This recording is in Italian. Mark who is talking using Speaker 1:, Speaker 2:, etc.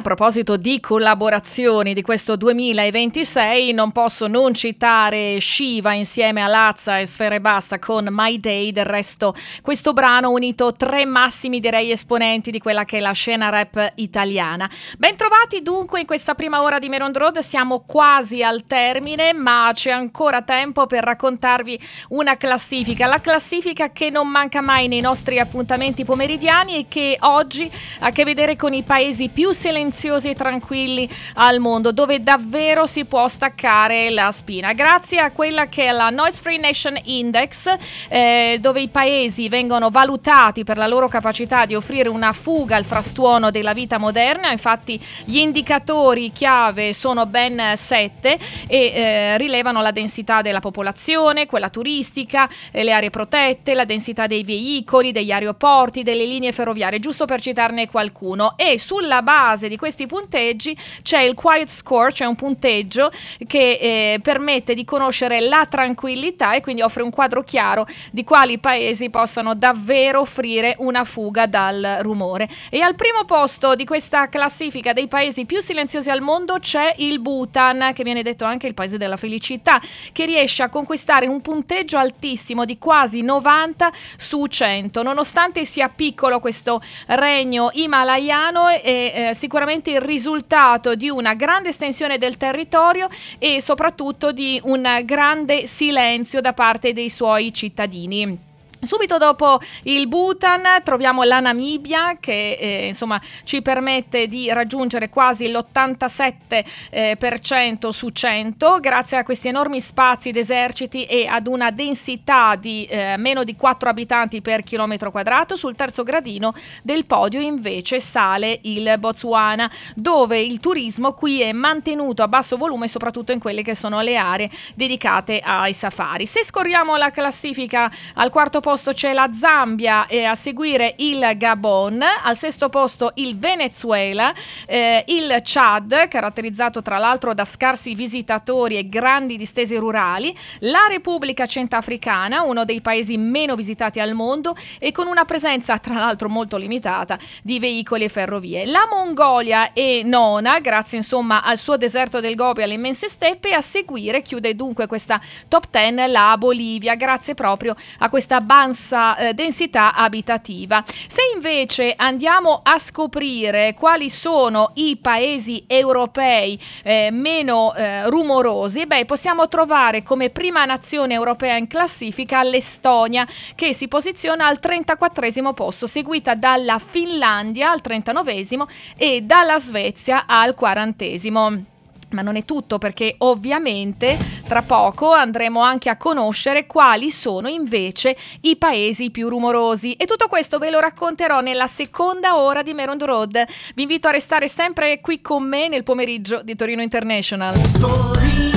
Speaker 1: proposito di collaborazioni di questo 2026, non posso non citare Shiva insieme a Lazza e Sfera Ebbasta con My Day. Del resto questo brano ha unito tre massimi, direi, esponenti di quella che è la scena rap italiana. Bentrovati dunque in questa prima ora di Mare on the Road, siamo quasi al termine, ma c'è ancora tempo per raccontarvi una classifica, la classifica che non manca mai nei nostri appuntamenti pomeridiani e che oggi ha a che vedere con i paesi più silenziosi e tranquilli al mondo, dove davvero si può staccare la spina, grazie a quella che è la Noise Free Nation Index, dove i paesi vengono valutati per la loro capacità di offrire una fuga al frastuono della vita moderna. Infatti gli indicatori chiave sono ben 7 e rilevano la densità della popolazione, quella turistica, le aree protette, la densità dei veicoli, degli aeroporti, delle linee ferroviarie, giusto per citarne qualcuno. E sulla base di questi punteggi c'è il Quiet Score, cioè un punteggio che permette di conoscere la tranquillità e quindi offre un quadro chiaro di quali paesi possano davvero offrire una fuga dal rumore. E al primo posto di questa classifica dei paesi più silenziosi al mondo c'è il Bhutan, che viene detto anche il paese della felicità, che riesce a conquistare un punteggio altissimo di quasi 90 su 100. Nonostante sia piccolo questo regno himalayano, è sicuramente il risultato di una grande estensione del territorio e soprattutto di un grande silenzio da parte dei suoi cittadini. Subito dopo il Bhutan troviamo la Namibia, che insomma ci permette di raggiungere quasi l'87% su 100 grazie a questi enormi spazi deserti e ad una densità di meno di 4 abitanti per chilometro quadrato. Sul terzo gradino del podio invece sale il Botswana, dove il turismo qui è mantenuto a basso volume, soprattutto in quelle che sono le aree dedicate ai safari. Se scorriamo la classifica, al quarto posto c'è la Zambia e a seguire il Gabon, al sesto posto il Venezuela, il Chad, caratterizzato tra l'altro da scarsi visitatori e grandi distese rurali, la Repubblica Centrafricana, uno dei paesi meno visitati al mondo e con una presenza tra l'altro molto limitata di veicoli e ferrovie. La Mongolia è nona, grazie insomma al suo deserto del Gobi e alle immense steppe, e a seguire chiude dunque questa top 10 la Bolivia, grazie proprio a questa densità abitativa. Se invece andiamo a scoprire quali sono i paesi europei meno rumorosi, possiamo trovare come prima nazione europea in classifica l'Estonia, che si posiziona al 34esimo posto, seguita dalla Finlandia al 39esimo e dalla Svezia al 40esimo. Ma non è tutto, perché ovviamente tra poco andremo anche a conoscere quali sono invece i paesi più rumorosi, e tutto questo ve lo racconterò nella seconda ora di Mare on the Road. Vi invito a restare sempre qui con me nel pomeriggio di Torino International.